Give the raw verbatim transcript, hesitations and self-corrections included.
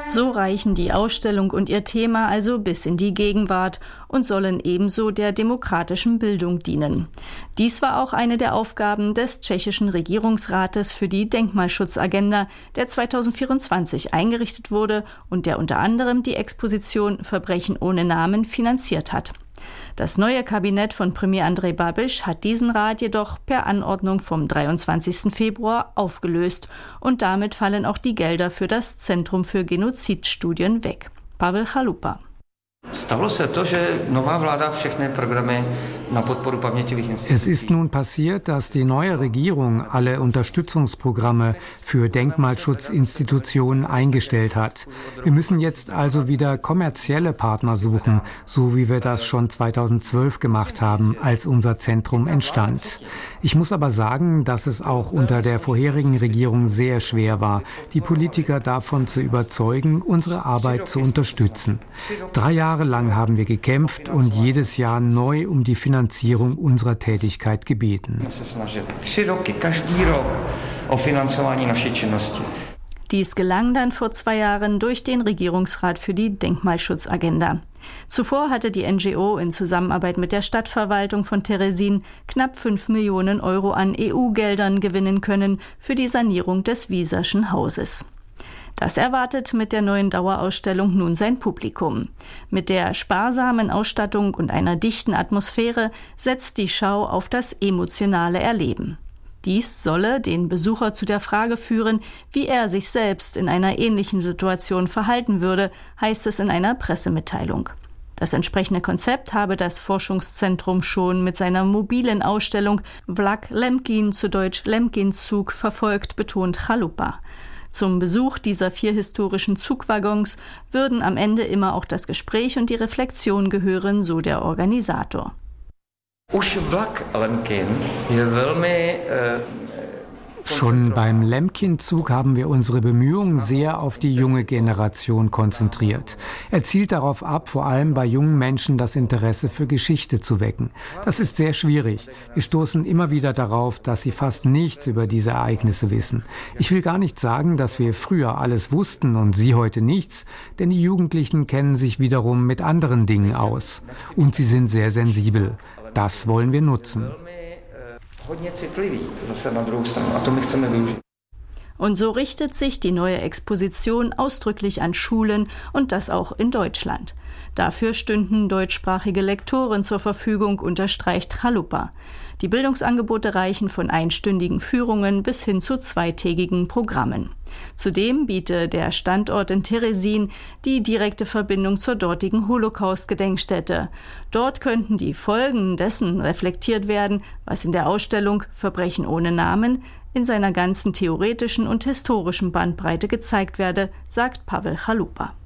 So reichen die Ausstellung und ihr Thema also bis in die Gegenwart und sollen ebenso der demokratischen Bildung dienen. Dies war auch eine der Aufgaben des tschechischen Regierungsrates für die Denkmalschutzagenda, der zweitausendvierundzwanzig eingerichtet wurde und der unter anderem die Exposition Verbrechen ohne Namen finanziert hat. Das neue Kabinett von Premier Andrej Babiš hat diesen Rat jedoch per Anordnung vom dreiundzwanzigsten Februar aufgelöst und damit fallen auch die Gelder für das Zentrum für Genozidstudien weg. Pavel Chalupa. Es ist nun passiert, dass die neue Regierung alle Unterstützungsprogramme für Denkmalschutzinstitutionen eingestellt hat. Wir müssen jetzt also wieder kommerzielle Partner suchen, so wie wir das schon zweitausendzwölf gemacht haben, als unser Zentrum entstand. Ich muss aber sagen, dass es auch unter der vorherigen Regierung sehr schwer war, die Politiker davon zu überzeugen, unsere Arbeit zu unterstützen. Drei Jahre Jahrelang haben wir gekämpft und jedes Jahr neu um die Finanzierung unserer Tätigkeit gebeten. Dies gelang dann vor zwei Jahren durch den Regierungsrat für die Denkmalschutzagenda. Zuvor hatte die N G O in Zusammenarbeit mit der Stadtverwaltung von Terezín knapp fünf Millionen Euro an E U-Geldern gewinnen können für die Sanierung des Wieserschen Hauses. Das erwartet mit der neuen Dauerausstellung nun sein Publikum. Mit der sparsamen Ausstattung und einer dichten Atmosphäre setzt die Schau auf das emotionale Erleben. Dies solle den Besucher zu der Frage führen, wie er sich selbst in einer ähnlichen Situation verhalten würde, heißt es in einer Pressemitteilung. Das entsprechende Konzept habe das Forschungszentrum schon mit seiner mobilen Ausstellung Vlak Lemkin, zu Deutsch Lemkin-Zug, verfolgt, betont Chalupa. Zum Besuch dieser vier historischen Zugwaggons würden am Ende immer auch das Gespräch und die Reflexion gehören, so der Organisator. Schon beim Lemkin-Zug haben wir unsere Bemühungen sehr auf die junge Generation konzentriert. Er zielt darauf ab, vor allem bei jungen Menschen das Interesse für Geschichte zu wecken. Das ist sehr schwierig. Wir stoßen immer wieder darauf, dass sie fast nichts über diese Ereignisse wissen. Ich will gar nicht sagen, dass wir früher alles wussten und sie heute nichts, denn die Jugendlichen kennen sich wiederum mit anderen Dingen aus. Und sie sind sehr sensibel. Das wollen wir nutzen. Und so richtet sich die neue Exposition ausdrücklich an Schulen und das auch in Deutschland. Dafür stünden deutschsprachige Lektoren zur Verfügung, unterstreicht Chalupa. Die Bildungsangebote reichen von einstündigen Führungen bis hin zu zweitägigen Programmen. Zudem biete der Standort in Terezín die direkte Verbindung zur dortigen Holocaust-Gedenkstätte. Dort könnten die Folgen dessen reflektiert werden, was in der Ausstellung Verbrechen ohne Namen in seiner ganzen theoretischen und historischen Bandbreite gezeigt werde, sagt Pavel Chalupa.